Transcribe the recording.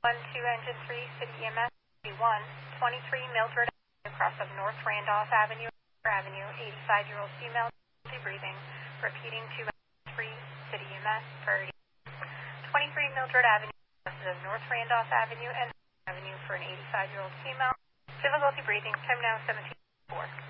Engine 3, City EMS, 23 Mildred Avenue, across of North Randolph Avenue, 85-year-old female, difficulty breathing, repeating 2 Engine 3, City EMS, priority. 23 Mildred Avenue, across of North Randolph Avenue and Avenue for an 85-year-old female, difficulty breathing, time now 17:04.